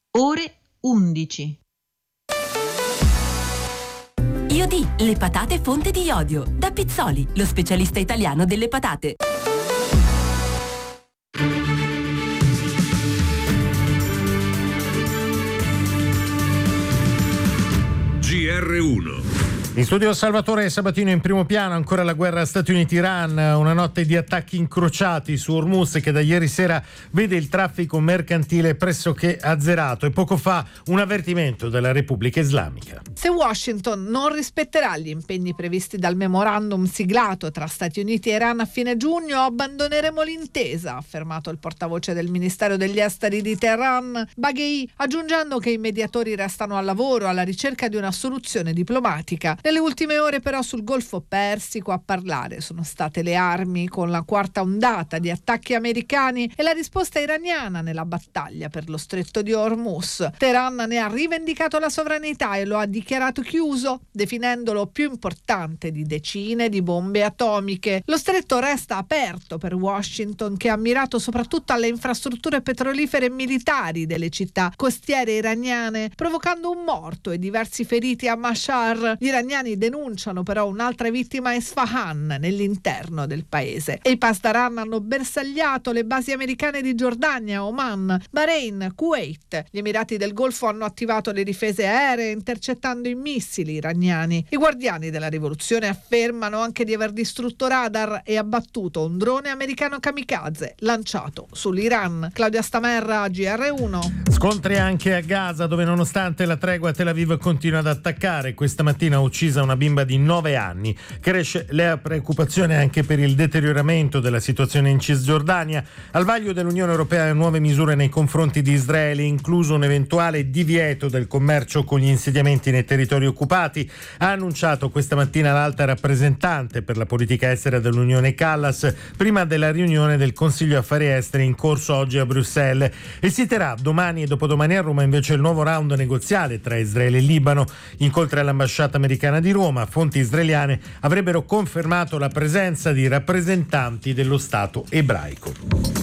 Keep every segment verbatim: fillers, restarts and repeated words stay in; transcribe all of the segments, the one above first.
ore undici. Iodi, le patate fonte di iodio. Da Pizzoli, lo specialista italiano delle patate. G R uno. In studio Salvatore Sabatino. In primo piano ancora la guerra Stati Uniti-Iran, una notte di attacchi incrociati su Hormuz che da ieri sera vede il traffico mercantile pressoché azzerato, e poco fa un avvertimento della Repubblica Islamica. Se Washington non rispetterà gli impegni previsti dal memorandum siglato tra Stati Uniti e Iran a fine giugno, abbandoneremo l'intesa, ha affermato il portavoce del Ministero degli Esteri di Teheran, Baghei, aggiungendo che i mediatori restano al lavoro alla ricerca di una soluzione diplomatica. Nelle ultime ore però sul Golfo Persico a parlare sono state le armi, con la quarta ondata di attacchi americani e la risposta iraniana nella battaglia per lo stretto di Hormuz. Teheran ne ha rivendicato la sovranità e lo ha dichiarato chiuso, definendolo più importante di decine di bombe atomiche. Lo stretto resta aperto per Washington, che ha mirato soprattutto alle infrastrutture petrolifere e militari delle città costiere iraniane, provocando un morto e diversi feriti a Mashhad. Gli iraniani denunciano però un'altra vittima a Isfahan, nell'interno del paese. E i Pasdaran hanno bersagliato le basi americane di Giordania, Oman, Bahrain, Kuwait. Gli Emirati del Golfo hanno attivato le difese aeree intercettando i missili iraniani. I guardiani della rivoluzione affermano anche di aver distrutto radar e abbattuto un drone americano kamikaze lanciato sull'Iran. Claudia Stamerra, G R uno. Scontri anche a Gaza, dove nonostante la tregua Tel Aviv continua ad attaccare. Questa mattina ha uccisa una bimba di nove anni. Cresce la preoccupazione anche per il deterioramento della situazione in Cisgiordania. Al vaglio dell'Unione Europea nuove misure nei confronti di Israele, incluso un eventuale divieto del commercio con gli insediamenti nei territori occupati. Ha annunciato questa mattina l'alta rappresentante per la politica estera dell'Unione Callas, prima della riunione del Consiglio Affari Esteri in corso oggi a Bruxelles. E si terrà domani e dopodomani a Roma invece il nuovo round negoziale tra Israele e Libano. Incontri all'ambasciata americana di Roma, fonti israeliane avrebbero confermato la presenza di rappresentanti dello Stato ebraico.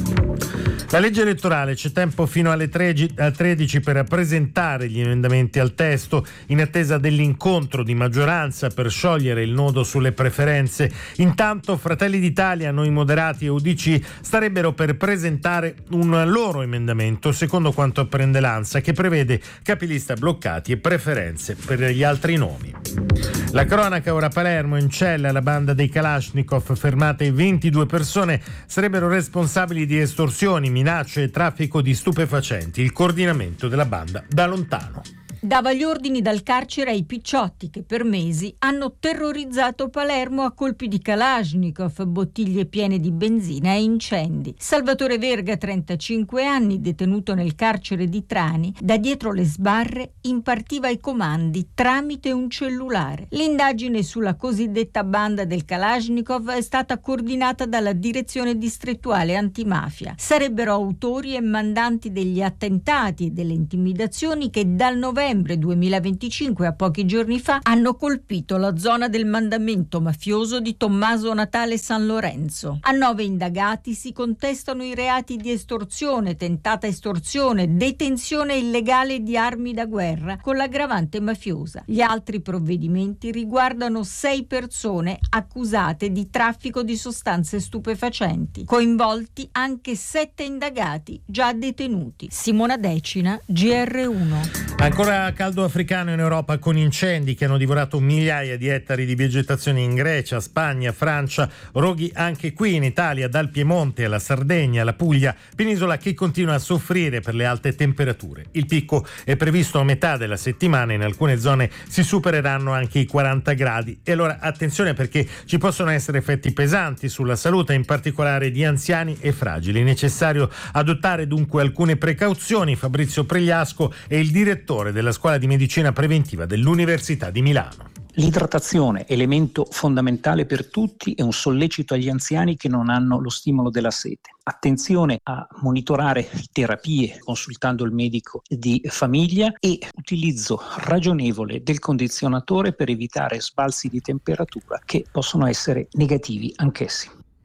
La legge elettorale, c'è tempo fino alle tredici per presentare gli emendamenti al testo, in attesa dell'incontro di maggioranza per sciogliere il nodo sulle preferenze. Intanto Fratelli d'Italia, Noi Moderati e U D C starebbero per presentare un loro emendamento, secondo quanto apprende l'ANSA, che prevede capilista bloccati e preferenze per gli altri nomi. La cronaca ora a Palermo, in cella la banda dei Kalashnikov, fermate ventidue persone, sarebbero responsabili di estorsioni, minacce e traffico di stupefacenti. Il coordinamento della banda da lontano. Dava gli ordini dal carcere ai picciotti che per mesi hanno terrorizzato Palermo a colpi di Kalashnikov, bottiglie piene di benzina e incendi. Salvatore Verga, trentacinque anni, detenuto nel carcere di Trani, da dietro le sbarre impartiva i comandi tramite un cellulare. L'indagine sulla cosiddetta banda del Kalashnikov è stata coordinata dalla direzione distrettuale antimafia. Sarebbero autori e mandanti degli attentati e delle intimidazioni che dal novembre duemilaventicinque, a pochi giorni fa, hanno colpito la zona del mandamento mafioso di Tommaso Natale San Lorenzo. A nove indagati si contestano i reati di estorsione, tentata estorsione, detenzione illegale di armi da guerra con l'aggravante mafiosa. Gli altri provvedimenti riguardano sei persone accusate di traffico di sostanze stupefacenti. Coinvolti anche sette indagati già detenuti. Simona Decina, G R uno. Ancora caldo africano in Europa, con incendi che hanno divorato migliaia di ettari di vegetazione in Grecia, Spagna, Francia, roghi anche qui in Italia, dal Piemonte alla Sardegna, alla Puglia, penisola che continua a soffrire per le alte temperature. Il picco è previsto a metà della settimana, in alcune zone si supereranno anche i quaranta gradi. E allora attenzione, perché ci possono essere effetti pesanti sulla salute, in particolare di anziani e fragili. È necessario adottare dunque alcune precauzioni. Fabrizio Pregliasco è il direttore della Scuola di Medicina Preventiva dell'Università di Milano. L'idratazione, elemento fondamentale per tutti, è un sollecito agli anziani che non hanno lo stimolo della sete. Attenzione a monitorare terapie consultando il medico di famiglia e utilizzo ragionevole del condizionatore per evitare sbalzi di temperatura che possono essere negativi anch'essi.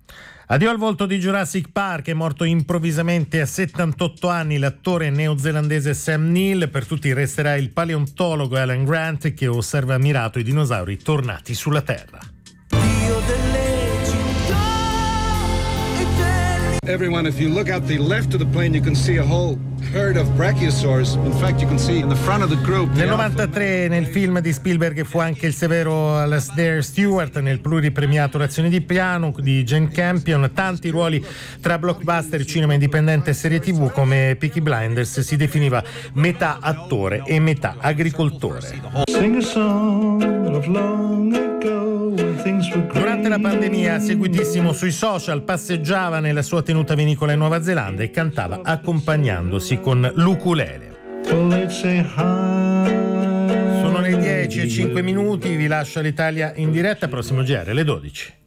Addio al volto di Jurassic Park, è morto improvvisamente a settantotto anni l'attore neozelandese Sam Neill. Per tutti resterà il paleontologo Alan Grant, che osserva ammirato i dinosauri tornati sulla Terra. Everyone, if you look out the left of the plane, you can see a whole herd of brachiosaurs. In fact, you can see in the front of the group. Nel novantatré, nel film di Spielberg, fu anche il severo Alasdair Stewart nel pluripremiato L'azione di piano di Jane Campion. Tanti ruoli tra blockbuster, cinema indipendente e serie tivù, come Peaky Blinders. Si definiva metà attore e metà agricoltore. Sing a song of long ago when things were great. Durante la pandemia, seguitissimo sui social, passeggiava nella sua tenuta vinicola in Nuova Zelanda e cantava accompagnandosi con l'ukulele. Sono le dieci e cinque minuti, vi lascio l'Italia in diretta, prossimo G R alle dodici.